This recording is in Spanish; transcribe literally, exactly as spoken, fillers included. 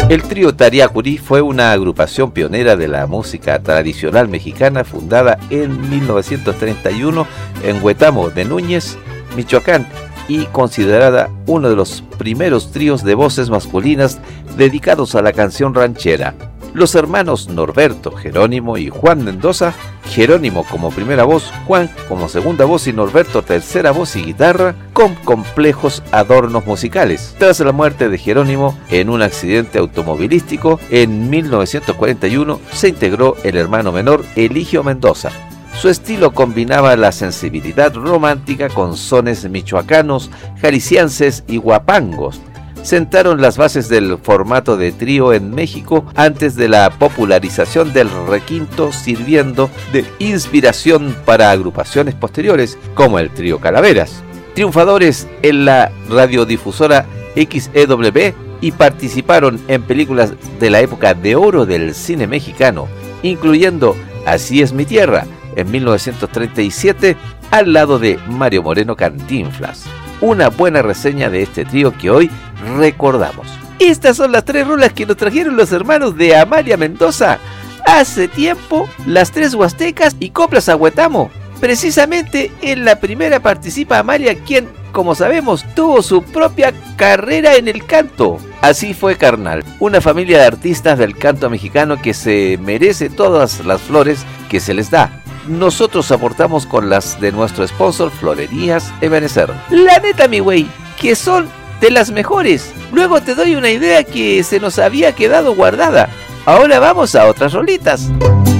El trío Tariacuri fue una agrupación pionera de la música tradicional mexicana fundada en mil novecientos treinta y uno en Huetamo de Núñez, Michoacán, y considerada uno de los primeros tríos de voces masculinas dedicados a la canción ranchera. Los hermanos Norberto, Jerónimo y Juan Mendoza, Jerónimo como primera voz, Juan como segunda voz y Norberto tercera voz y guitarra, con complejos adornos musicales. Tras la muerte de Jerónimo en un accidente automovilístico en mil novecientos cuarenta y uno, se integró el hermano menor Eligio Mendoza. Su estilo combinaba la sensibilidad romántica con sones michoacanos, jaliscienses y guapangos. Sentaron las bases del formato de trío en México antes de la popularización del requinto, sirviendo de inspiración para agrupaciones posteriores como el trío Calaveras. Triunfadores en la radiodifusora X E W y participaron en películas de la época de oro del cine mexicano, incluyendo Así es mi tierra, en mil novecientos treinta y siete, al lado de Mario Moreno Cantinflas. Una buena reseña de este trío que hoy recordamos. Estas son las tres rolas que nos trajeron los hermanos de Amalia Mendoza hace tiempo, las tres huastecas y coplas a Huetamo. Precisamente en la primera participa Amalia, quien, como sabemos, tuvo su propia carrera en el canto. Así fue Carnal, una familia de artistas del canto mexicano que se merece todas las flores que se les da. Nosotros aportamos con las de nuestro sponsor Florerías Ebenezer. La neta, mi güey, que son de las mejores. Luego te doy una idea que se nos había quedado guardada. Ahora vamos a otras rolitas.